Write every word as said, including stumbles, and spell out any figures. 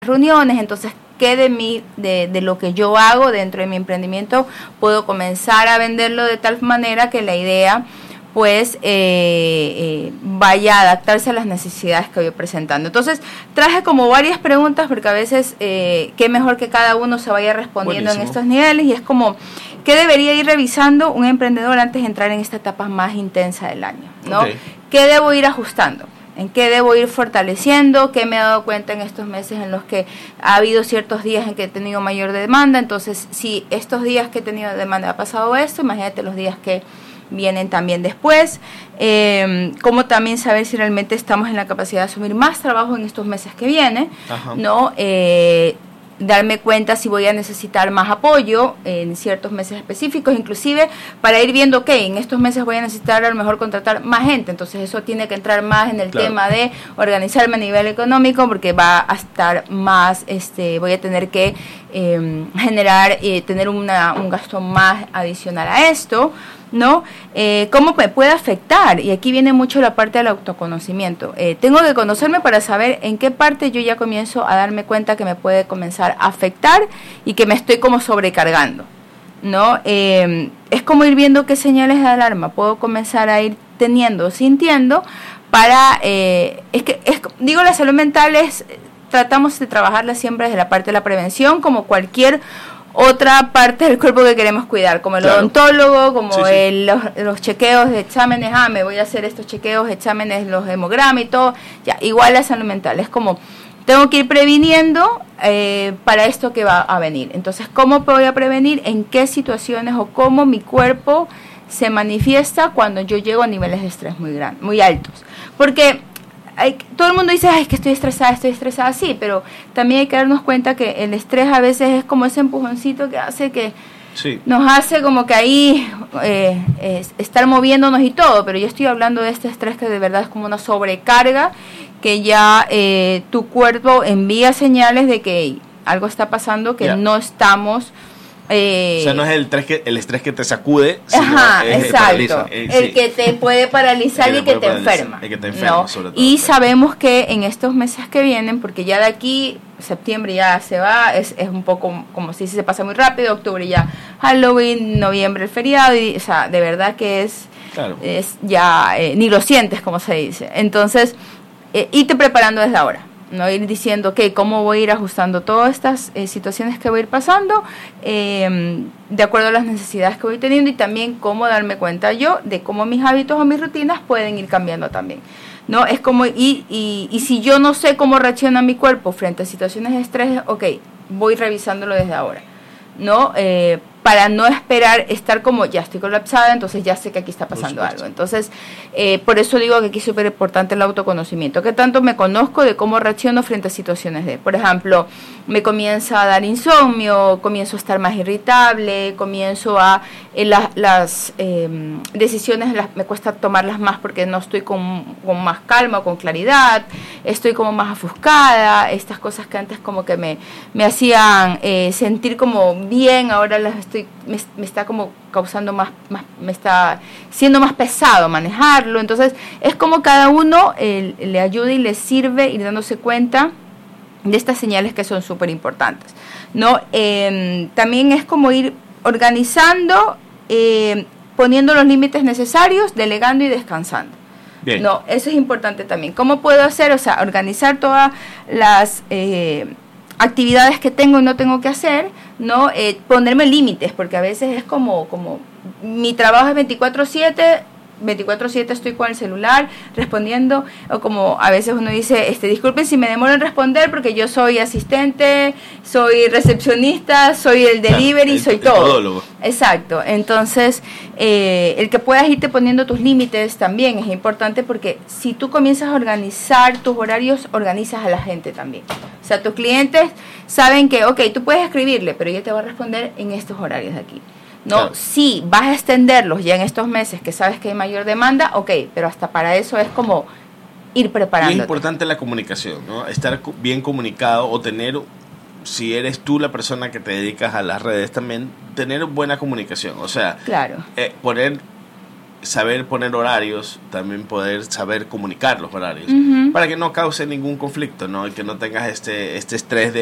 reuniones, entonces qué de mí, de, de lo que yo hago dentro de mi emprendimiento puedo comenzar a venderlo de tal manera que la idea pues eh, eh, vaya a adaptarse a las necesidades que voy presentando. Entonces traje como varias preguntas porque a veces eh, qué mejor que cada uno se vaya respondiendo Buenísimo. En estos niveles, y es como qué debería ir revisando un emprendedor antes de entrar en esta etapa más intensa del año, ¿no? Okay. ¿Qué debo ir ajustando? ¿En qué debo ir fortaleciendo? ¿Qué me he dado cuenta en estos meses en los que ha habido ciertos días en que he tenido mayor demanda? Entonces, si estos días que he tenido demanda ha pasado esto, imagínate los días que vienen también después. Eh, cómo también saber si realmente estamos en la capacidad de asumir más trabajo en estos meses que vienen, Ajá. ¿no? Eh, darme cuenta si voy a necesitar más apoyo en ciertos meses específicos, inclusive para ir viendo que en estos meses voy a necesitar a lo mejor contratar más gente, entonces eso tiene que entrar más en el claro. tema de organizarme a nivel económico, porque va a estar más, este, voy a tener que eh, generar, eh, tener una, un gasto más adicional a esto, ¿no? Eh, ¿Cómo me puede afectar? Y aquí viene mucho la parte del autoconocimiento. Eh, tengo que conocerme para saber en qué parte yo ya comienzo a darme cuenta que me puede comenzar a afectar y que me estoy como sobrecargando, ¿no? Eh, es como ir viendo qué señales de alarma puedo comenzar a ir teniendo, sintiendo, para... Eh, es que, es, digo, la salud mental es... Tratamos de trabajarla siempre desde la parte de la prevención, como cualquier otra parte del cuerpo que queremos cuidar, como el claro. odontólogo, como sí, sí. El, los, los chequeos de exámenes, ah, me voy a hacer estos chequeos, exámenes, los hemogramas y todo, ya, igual la salud mental, es como, tengo que ir previniendo eh, para esto que va a venir. Entonces, ¿cómo voy a prevenir? ¿En qué situaciones o cómo mi cuerpo se manifiesta cuando yo llego a niveles de estrés muy grandes, muy altos? Porque Hay, todo el mundo dice, ay, es que estoy estresada, estoy estresada, sí, pero también hay que darnos cuenta que el estrés a veces es como ese empujoncito que hace que sí. nos hace como que ahí eh, es, estar moviéndonos y todo, pero yo estoy hablando de este estrés que de verdad es como una sobrecarga, que ya eh, tu cuerpo envía señales de que algo está pasando, que yeah. no estamos... Eh, o sea, no es el estrés que, el estrés que te sacude, sino ajá, es exacto, el, el sí. que te puede paralizar el y que, que te enferma. El que te enferma, ¿no? sobre todo. Y sabemos que en estos meses que vienen, porque ya de aquí, septiembre ya se va, es, es un poco como si se pasa muy rápido, octubre ya Halloween, noviembre el feriado, y, o sea, de verdad que es, claro. es ya, eh, ni lo sientes, como se dice. Entonces, eh, irte preparando desde ahora. No ir diciendo, ok, ¿cómo voy a ir ajustando todas estas eh, situaciones que voy a ir pasando eh, de acuerdo a las necesidades que voy teniendo, y también cómo darme cuenta yo de cómo mis hábitos o mis rutinas pueden ir cambiando también, ¿no? Es como, y, y, y si yo no sé cómo reacciona mi cuerpo frente a situaciones de estrés, ok, voy revisándolo desde ahora, ¿no? Eh, para no esperar estar como, ya estoy colapsada, entonces ya sé que aquí está pasando algo. Entonces, eh, por eso digo que aquí es súper importante el autoconocimiento. ¿Qué tanto me conozco de cómo reacciono frente a situaciones de, por ejemplo, me comienza a dar insomnio, comienzo a estar más irritable, comienzo a, eh, la, las eh, decisiones las, me cuesta tomarlas más porque no estoy con, con más calma o con claridad, estoy como más ofuscada, estas cosas que antes como que me, me hacían eh, sentir como bien, ahora las estoy Estoy, me, me está como causando más, más, me está siendo más pesado manejarlo. Entonces es como cada uno eh, le ayuda y le sirve ir dándose cuenta de estas señales que son súper importantes, ¿no? Eh, también es como ir organizando, eh, poniendo los límites necesarios, delegando y descansando. Bien. No, eso es importante también. ¿Cómo puedo hacer? O sea, organizar todas las eh, actividades que tengo y no tengo que hacer, ¿no? Eh, ponerme límites, porque a veces es como, como mi trabajo es veinticuatro siete, veinticuatro siete estoy con el celular respondiendo, o como a veces uno dice, este, disculpen si me demoro en responder porque yo soy asistente, soy recepcionista, soy el delivery, claro, el, soy el todo. Todólogo. Exacto. Entonces, eh, el que puedas irte poniendo tus límites también es importante, porque si tú comienzas a organizar tus horarios, organizas a la gente también. O sea, tus clientes saben que, ok, tú puedes escribirle, pero ella te va a responder en estos horarios de aquí. No, claro. Sí, vas a extenderlos ya en estos meses que sabes que hay mayor demanda, ok, pero hasta para eso es como ir preparando. Y es importante la comunicación, ¿no? Estar bien comunicado, o tener, si eres tú la persona que te dedicas a las redes también, tener buena comunicación, o sea, claro. eh, poner saber poner horarios, también poder saber comunicar los horarios, Ujú. para que no cause ningún conflicto, ¿no? Y que no tengas este, este estrés de